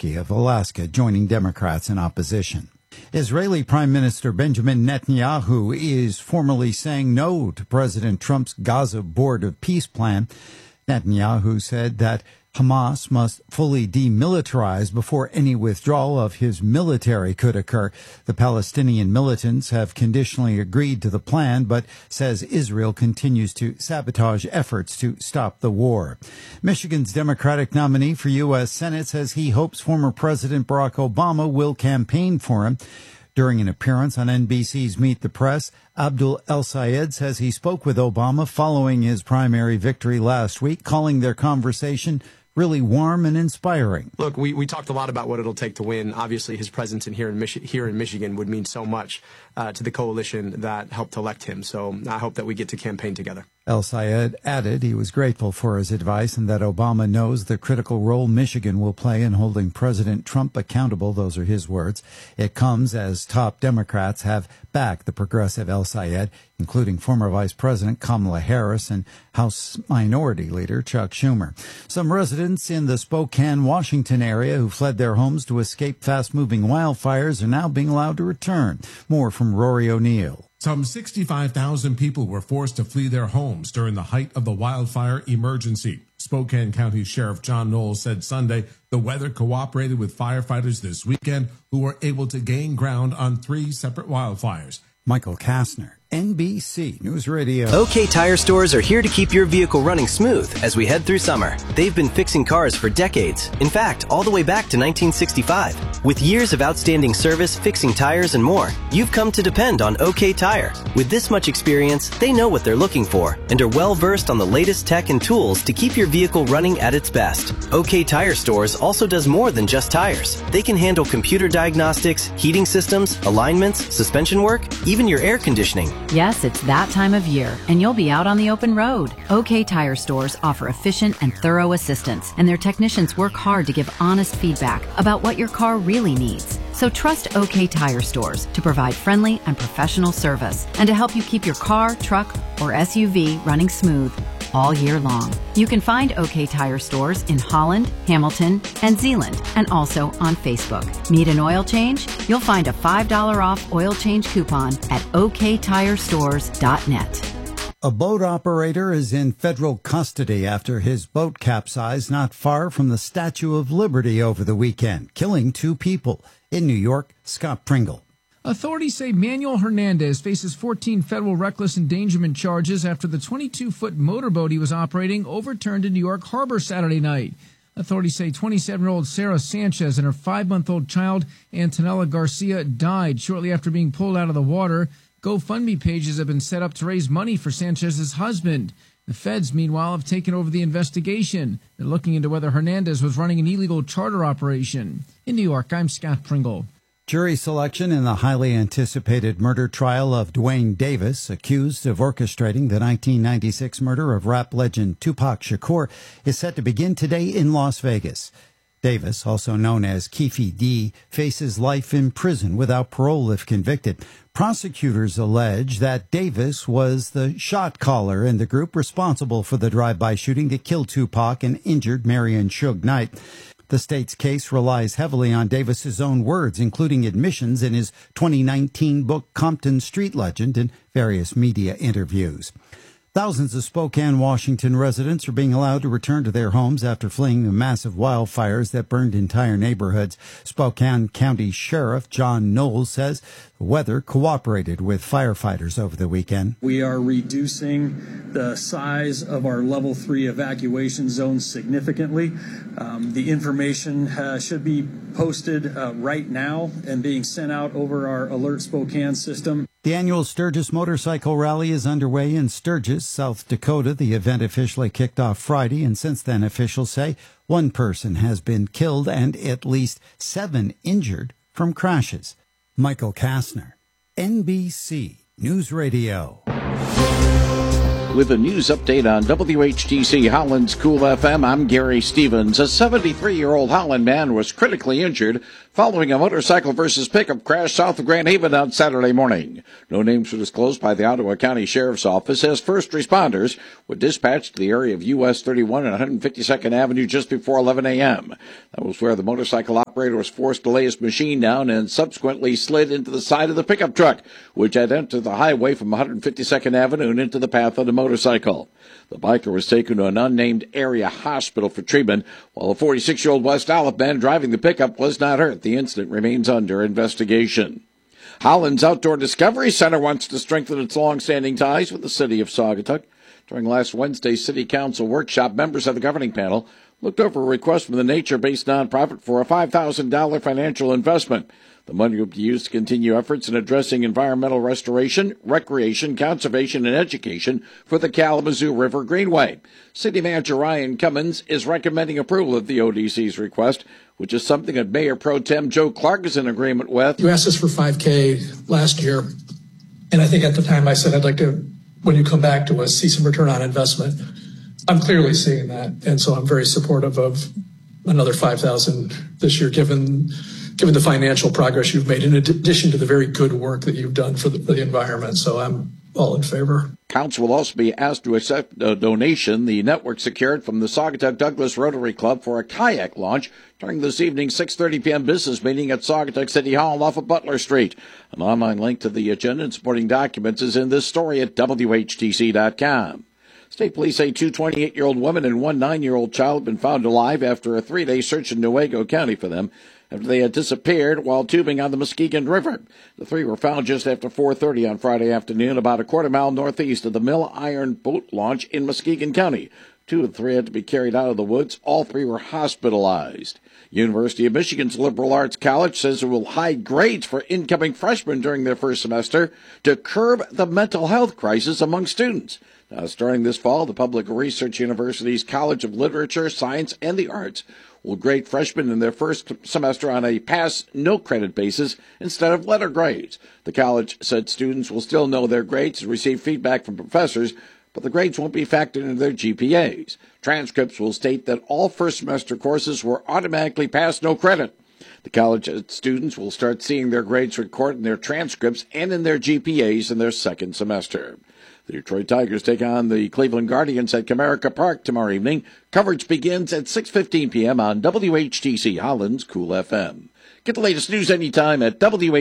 Zelensky of Alaska joining Democrats in opposition. Israeli Prime Minister Benjamin Netanyahu is formally saying no to President Trump's Gaza Board of Peace plan. Netanyahu said that Hamas must fully demilitarize before any withdrawal of his military could occur. The Palestinian militants have conditionally agreed to the plan, but says Israel continues to sabotage efforts to stop the war. Michigan's Democratic nominee for U.S. Senate says he hopes former President Barack Obama will campaign for him. During an appearance on NBC's Meet the Press, Abdul El-Sayed says he spoke with Obama following his primary victory last week, calling their conversation really warm and inspiring. Look, we talked a lot about what it'll take to win. Obviously, his presence here in Michigan would mean so much to the coalition that helped elect him. So I hope that we get to campaign together. El-Sayed added he was grateful for his advice and that Obama knows the critical role Michigan will play in holding President Trump accountable. Those are his words. It comes as top Democrats have backed the progressive El-Sayed, including former Vice President Kamala Harris and House Minority Leader Chuck Schumer. Some residents in the Spokane, Washington area who fled their homes to escape fast-moving wildfires are now being allowed to return. More from Rory O'Neill. Some 65,000 people were forced to flee their homes during the height of the wildfire emergency. Spokane County Sheriff John Knowles said Sunday the weather cooperated with firefighters this weekend who were able to gain ground on 3 separate wildfires. Michael Kastner, NBC News Radio. OK Tire stores are here to keep your vehicle running smooth as we head through summer. They've been fixing cars for decades. In fact, all the way back to 1965. With years of outstanding service, fixing tires, and more, you've come to depend on OK Tire. With this much experience, they know what they're looking for and are well versed on the latest tech and tools to keep your vehicle running at its best. OK Tire stores also does more than just tires. They can handle computer diagnostics, heating systems, alignments, suspension work, even your air conditioning. Yes, it's that time of year, and you'll be out on the open road. OK Tire stores offer efficient and thorough assistance, and their technicians work hard to give honest feedback about what your car really needs. So trust OK Tire stores to provide friendly and professional service and to help you keep your car, truck, or SUV running smooth all year long. You can find OK Tire stores in Holland, Hamilton, and Zeeland, and also on Facebook. Need an oil change? You'll find a $5 off oil change coupon at oktirestores.net. A boat operator is in federal custody after his boat capsized not far from the Statue of Liberty over the weekend, killing 2 people. In New York, Scott Pringle. Authorities say Manuel Hernandez faces 14 federal reckless endangerment charges after the 22-foot motorboat he was operating overturned in New York Harbor Saturday night. Authorities say 27-year-old Sarah Sanchez and her 5-month-old child, Antonella Garcia, died shortly after being pulled out of the water. GoFundMe pages have been set up to raise money for Sanchez's husband. The feds, meanwhile, have taken over the investigation. They're looking into whether Hernandez was running an illegal charter operation. In New York, I'm Scott Pringle. Jury selection in the highly anticipated murder trial of Duane Davis, accused of orchestrating the 1996 murder of rap legend Tupac Shakur, is set to begin today in Las Vegas. Davis, also known as Keefe D., faces life in prison without parole if convicted. Prosecutors allege that Davis was the shot caller in the group responsible for the drive-by shooting that killed Tupac and injured Marion Suge Knight. The state's case relies heavily on Davis's own words, including admissions in his 2019 book Compton Street Legend and various media interviews. Thousands of Spokane, Washington residents are being allowed to return to their homes after fleeing the massive wildfires that burned entire neighborhoods. Spokane County Sheriff John Knowles says the weather cooperated with firefighters over the weekend. We are reducing the size of our level 3 evacuation zones significantly. The information should be posted right now and being sent out over our Alert Spokane system. The annual Sturgis Motorcycle Rally is underway in Sturgis, South Dakota. The event officially kicked off Friday, and since then officials say 1 person has been killed and at least 7 injured from crashes. Michael Kastner, NBC News Radio. With a news update on WHTC Holland's Cool FM, I'm Gary Stevens. A 73-year-old Holland man was critically injured following a motorcycle versus pickup crash south of Grand Haven on Saturday morning. No names were disclosed by the Ottawa County Sheriff's Office as first responders were dispatched to the area of US 31 and 152nd Avenue just before 11 a.m. That was where the motorcycle operator operator was forced to lay his machine down and subsequently slid into the side of the pickup truck, which had entered the highway from 152nd Avenue and into the path of the motorcycle. The biker was taken to an unnamed area hospital for treatment, while the 46-year-old West Olive man driving the pickup was not hurt. The incident remains under investigation. Holland's Outdoor Discovery Center wants to strengthen its long-standing ties with the city of Saugatuck. During last Wednesday's City Council workshop, members of the governing panel looked over a request from the nature-based nonprofit for a $5,000 financial investment. The money will be used to continue efforts in addressing environmental restoration, recreation, conservation, and education for the Kalamazoo River Greenway. City Manager Ryan Cummins is recommending approval of the ODC's request, which is something that Mayor Pro Tem Joe Clark is in agreement with. You asked us for $5,000 last year, and I think at the time I said I'd like to, when you come back to us, see some return on investment. I'm clearly seeing that, and so I'm very supportive of another $5,000 this year, given the financial progress you've made, in addition to the very good work that you've done for the environment. So I'm all in favor. Council will also be asked to accept a donation the network secured from the Saugatuck Douglas Rotary Club for a kayak launch during this evening's 6:30 p.m. business meeting at Saugatuck City Hall off of Butler Street. An online link to the agenda and supporting documents is in this story at WHTC.com. State police say two 28-year-old women and one 9-year-old child have been found alive after a 3-day search in Newaygo County for them after they had disappeared while tubing on the Muskegon River. The three were found just after 4:30 on Friday afternoon, about a quarter mile northeast of the Mill Iron boat launch in Muskegon County. 2 of the 3 had to be carried out of the woods. All 3 were hospitalized. University of Michigan's Liberal Arts College says it will hide grades for incoming freshmen during their first semester to curb the mental health crisis among students. Now, starting this fall, the Public Research University's College of Literature, Science, and the Arts will grade freshmen in their first semester on a pass, no credit basis instead of letter grades. The college said students will still know their grades and receive feedback from professors, but the grades won't be factored into their GPAs. Transcripts will state that all first semester courses were automatically pass, no credit. The college students will start seeing their grades recorded in their transcripts and in their GPAs in their second semester. The Detroit Tigers take on the Cleveland Guardians at Comerica Park tomorrow evening. Coverage begins at 6:15 p.m. on WHTC Holland's Cool FM. Get the latest news anytime at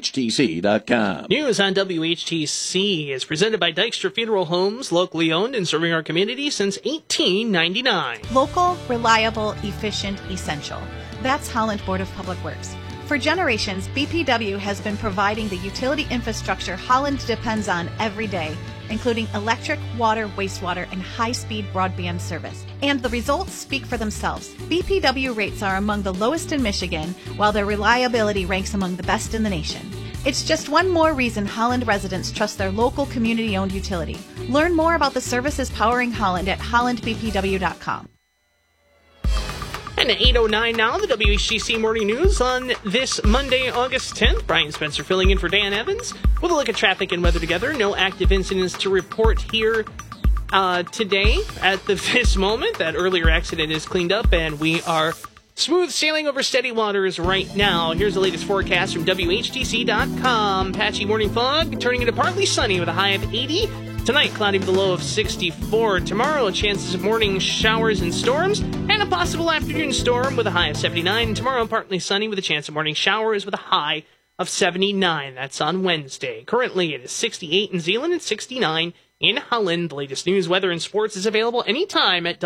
WHTC.com. News on WHTC is presented by Dykstra Funeral Homes, locally owned and serving our community since 1899. Local, reliable, efficient, essential. That's Holland Board of Public Works. For generations, BPW has been providing the utility infrastructure Holland depends on every day, including electric, water, wastewater, and high-speed broadband service. And the results speak for themselves. BPW rates are among the lowest in Michigan, while their reliability ranks among the best in the nation. It's just one more reason Holland residents trust their local community-owned utility. Learn more about the services powering Holland at hollandbpw.com. And at 8:09 now, the WHTC Morning News on this Monday, August 10th. Brian Spencer filling in for Dan Evans. With a look at traffic and weather together. No active incidents to report here today at this moment. That earlier accident is cleaned up, and we are smooth sailing over steady waters right now. Here's the latest forecast from WHTC.com. Patchy morning fog turning into partly sunny with a high of 80. Tonight, cloudy with a low of 64. Tomorrow, chances of morning showers and storms, and a possible afternoon storm with a high of 79. Tomorrow, partly sunny with a chance of morning showers with a high of 79. That's on Wednesday. Currently, it is 68 in Zeeland and 69 in Holland. The latest news, weather, and sports is available anytime at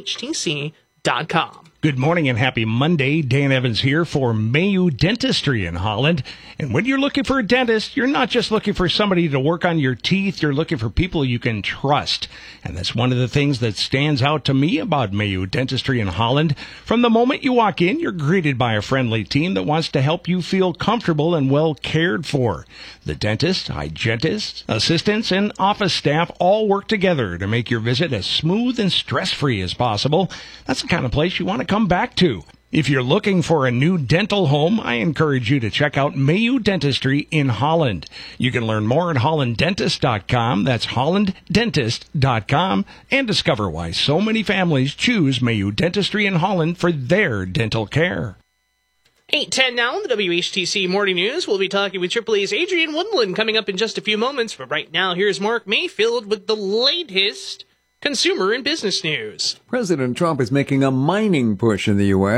WHTC.com. Good morning and happy Monday. Dan Evans here for Mayu Dentistry in Holland. And when you're looking for a dentist, you're not just looking for somebody to work on your teeth. You're looking for people you can trust. And that's one of the things that stands out to me about Mayu Dentistry in Holland. From the moment you walk in, you're greeted by a friendly team that wants to help you feel comfortable and well cared for. The dentist, hygienists, assistants, and office staff all work together to make your visit as smooth and stress-free as possible. That's the kind of place you want to come back to. If you're looking for a new dental home, I encourage you to check out Mayu Dentistry in Holland. You can learn more at hollanddentist.com, that's hollanddentist.com, and discover why so many families choose Mayu Dentistry in Holland for their dental care. 8:10 now in the WHTC Morning News. We'll be talking with AAA's Adrian Woodland coming up in just a few moments, but right now here's Mark Mayfield with the latest consumer and business news. President Trump is making a mining push in the U.S.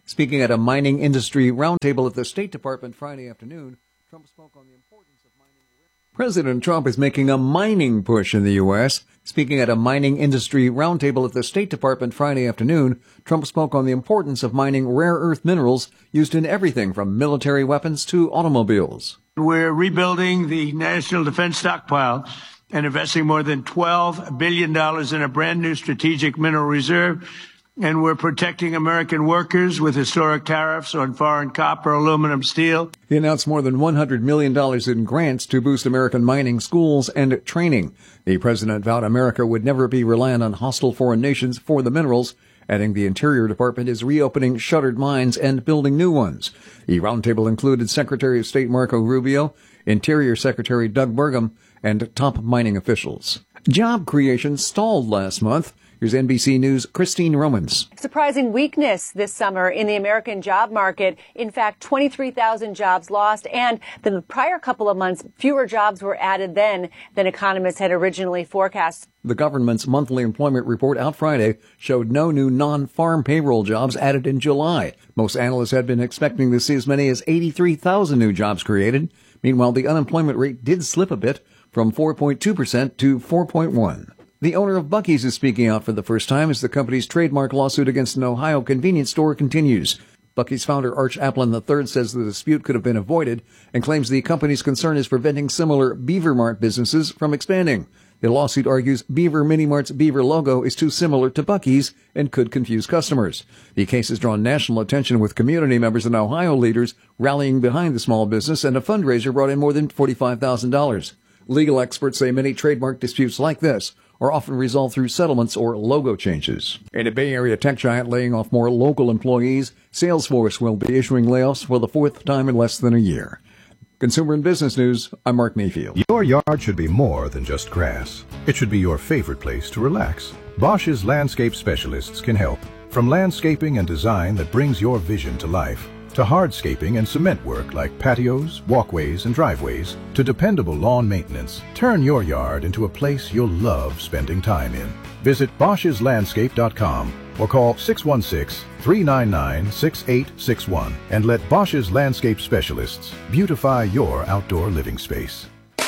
Speaking at a mining industry roundtable at the State Department Friday afternoon, Trump spoke on the importance of mining. President Trump is making a mining push in the U.S. Speaking at a mining industry roundtable at the State Department Friday afternoon, Trump spoke on the importance of mining rare earth minerals used in everything from military weapons to automobiles. We're rebuilding the national defense stockpile and investing more than $12 billion in a brand new strategic mineral reserve. And we're protecting American workers with historic tariffs on foreign copper, aluminum, steel. He announced more than $100 million in grants to boost American mining schools and training. The president vowed America would never be reliant on hostile foreign nations for the minerals, adding the Interior Department is reopening shuttered mines and building new ones. The roundtable included Secretary of State Marco Rubio, Interior Secretary Doug Burgum, and top mining officials. Job creation stalled last month. Here's NBC News' Christine Romans. Surprising weakness this summer in the American job market. In fact, 23,000 jobs lost, and the prior couple of months, fewer jobs were added then than economists had originally forecast. The government's monthly employment report out Friday showed no new non-farm payroll jobs added in July. Most analysts had been expecting to see as many as 83,000 new jobs created. Meanwhile, the unemployment rate did slip a bit from 4.2% to 4.1%. The owner of Buc-ee's is speaking out for the first time as the company's trademark lawsuit against an Ohio convenience store continues. Buc-ee's founder Arch Applin III says the dispute could have been avoided and claims the company's concern is preventing similar Beaver Mart businesses from expanding. The lawsuit argues Beaver Mini Mart's Beaver logo is too similar to Buc-ee's and could confuse customers. The case has drawn national attention with community members and Ohio leaders rallying behind the small business, and a fundraiser brought in more than $45,000. Legal experts say many trademark disputes like this are often resolved through settlements or logo changes. And a Bay Area tech giant laying off more local employees, Salesforce will be issuing layoffs for the fourth time in less than a year. Consumer and Business News, I'm Mark Mayfield. Your yard should be more than just grass. It should be your favorite place to relax. Bosch's landscape specialists can help. From landscaping and design that brings your vision to life, to hardscaping and cement work like patios, walkways, and driveways, to dependable lawn maintenance. Turn your yard into a place you'll love spending time in. Visit Bosch'sLandscape.com or call 616-399-6861 and let Bosch's Landscape Specialists beautify your outdoor living space.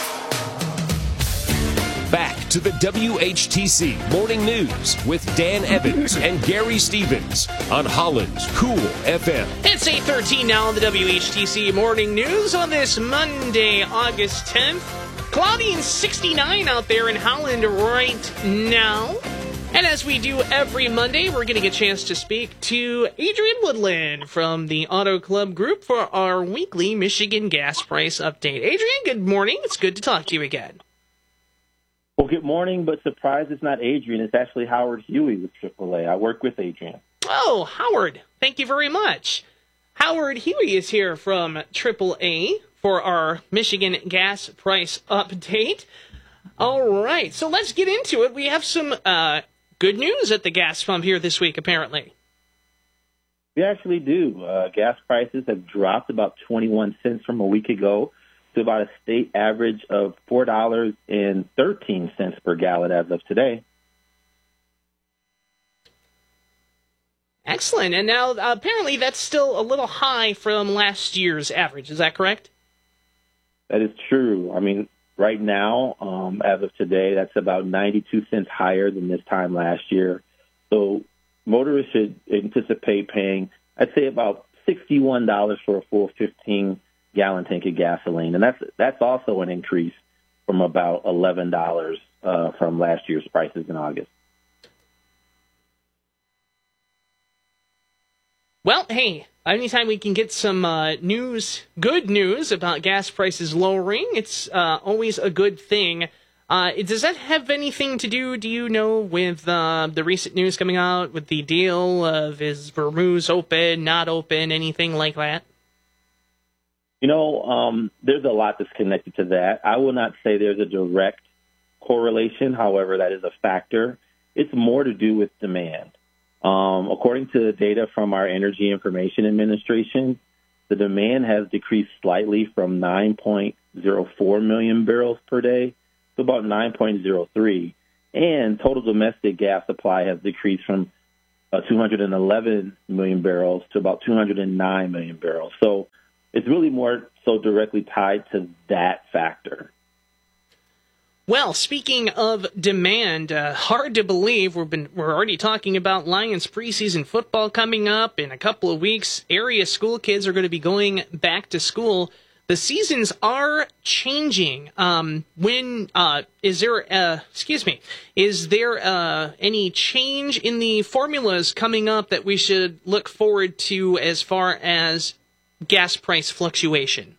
Back to the WHTC Morning News with Dan Evans and Gary Stevens on Holland's Cool FM. It's 8:13 now on the WHTC Morning News on this Monday, August 10th. Cloudy and 69 out there in Holland right now. And as we do every Monday, we're getting a chance to speak to Adrian Woodland from the Auto Club Group for our weekly Michigan gas price update. Adrian, good morning. It's good to talk to you again. Well, good morning, but surprised it's not Adrian. It's actually Howard Huey with AAA. I work with Adrian. Oh, Howard, thank you very much. Howard Huey is here from AAA for our Michigan gas price update. All right, so let's get into it. We have some good news at the gas pump here this week, apparently. We actually do. Gas prices have dropped about 21 cents from a week ago to about a state average of $4.13 per gallon as of today. Excellent. And now, apparently, that's still a little high from last year's average. Is that correct? That is true. I mean, right now, as of today, that's about 92 cents higher than this time last year. So motorists should anticipate paying, I'd say, about $61 for a full 15-gallon tank of gasoline. And that's also an increase from about $11 from last year's prices in August. Well, hey, anytime we can get some good news about gas prices lowering, it's always a good thing. Does that have anything to do, you know, with the recent news coming out with the deal of is Vermouth open, not open, anything like that? You know, there's a lot that's connected to that. I will not say there's a direct correlation. However, that is a factor. It's more to do with demand. According to the data from our Energy Information Administration, the demand has decreased slightly from 9.04 million barrels per day to about 9.03. And total domestic gas supply has decreased from 211 million barrels to about 209 million barrels. So it's really more so directly tied to that factor. Well, speaking of demand, hard to believe we're already talking about Lions preseason football coming up in a couple of weeks. Area school kids are going to be going back to school. The seasons are changing. Is there any change in the formulas coming up that we should look forward to as far as gas price fluctuation?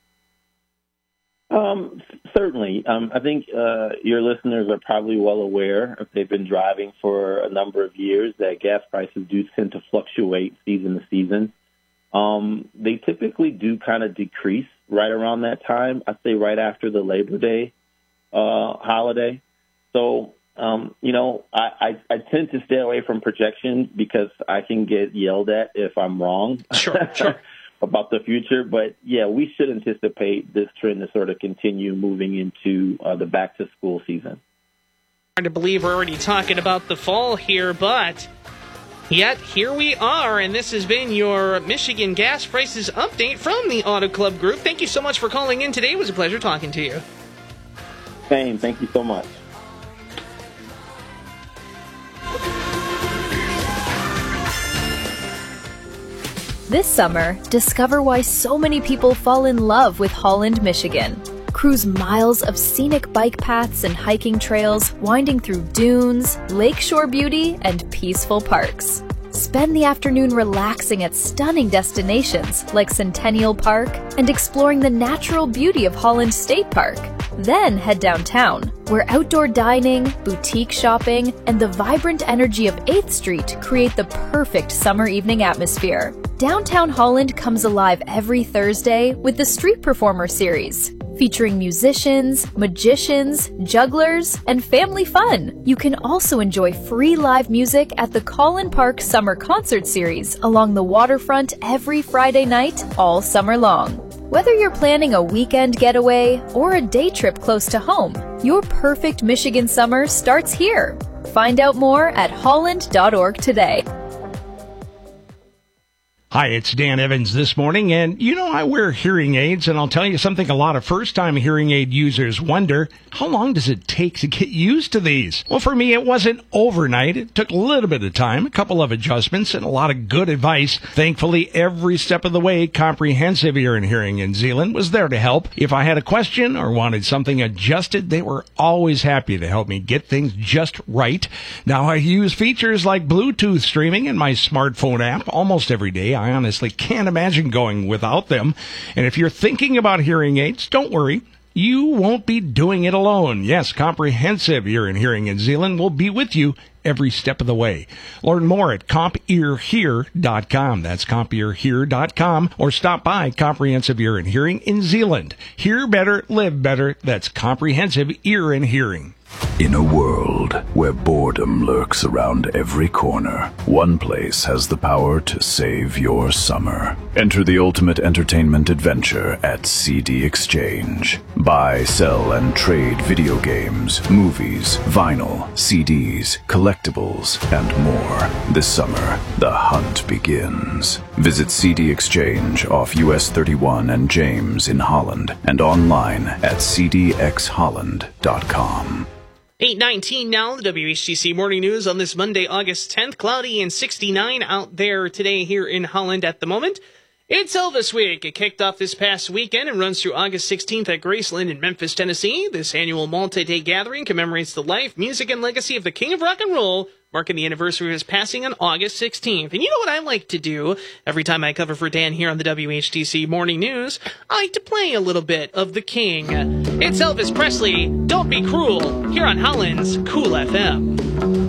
Certainly. I think your listeners are probably well aware, if they've been driving for a number of years, that gas prices do tend to fluctuate season to season. They typically do kind of decrease right around that time. I'd say right after the Labor Day holiday. So, I tend to stay away from projections because I can get yelled at if I'm wrong. Sure. About the future. But, yeah, we should anticipate this trend to sort of continue moving into the back-to-school season. Hard to believe we're already talking about the fall here, but yet here we are, and this has been your Michigan gas prices update from the Auto Club Group. Thank you so much for calling in today. It was a pleasure talking to you. Same. Thank you so much. This summer, discover why so many people fall in love with Holland, Michigan. Cruise miles of scenic bike paths and hiking trails, winding through dunes, lakeshore beauty, and peaceful parks. Spend the afternoon relaxing at stunning destinations like Centennial Park and exploring the natural beauty of Holland State Park. Then head downtown, where outdoor dining, boutique shopping, and the vibrant energy of 8th Street create the perfect summer evening atmosphere. Downtown Holland comes alive every Thursday with the Street Performer series, featuring musicians, magicians, jugglers, and family fun. You can also enjoy free live music at the Collin Park Summer Concert Series along the waterfront every Friday night all summer long. Whether you're planning a weekend getaway or a day trip close to home, your perfect Michigan summer starts here. Find out more at holland.org today. Hi, it's Dan Evans this morning, and I wear hearing aids, and I'll tell you something a lot of first-time hearing aid users wonder, how long does it take to get used to these? Well, for me, it wasn't overnight. It took a little bit of time, a couple of adjustments, and a lot of good advice. Thankfully, every step of the way, Comprehensive Ear and Hearing in Zeeland was there to help. If I had a question or wanted something adjusted, they were always happy to help me get things just right. Now, I use features like Bluetooth streaming in my smartphone app almost every day. I honestly can't imagine going without them. And if you're thinking about hearing aids, don't worry. You won't be doing it alone. Yes, Comprehensive Ear and Hearing in Zeeland will be with you every step of the way. Learn more at CompEarHear.com. That's CompEarHear.com, or stop by Comprehensive Ear and Hearing in Zeeland. Hear better, live better. That's Comprehensive Ear and Hearing. In a world where boredom lurks around every corner, one place has the power to save your summer. Enter the ultimate entertainment adventure at CD Exchange. Buy, sell, and trade video games, movies, vinyl, CDs, collectibles, and more. This summer, the hunt begins. Visit CD Exchange off US 31 and James in Holland and online at cdxholland.com. 8:19 now, the WHTC Morning News on this Monday, August 10th. Cloudy and 69 out there today here in Holland at the moment. It's Elvis Week. It kicked off this past weekend and runs through August 16th at Graceland in Memphis, Tennessee. This annual multi-day gathering commemorates the life, music, and legacy of the King of Rock and Roll, marking the anniversary of his passing on August 16th. And you know what I like to do every time I cover for Dan here on the WHTC Morning News? I like to play a little bit of the King. It's Elvis Presley, Don't Be Cruel, here on Holland's Cool FM.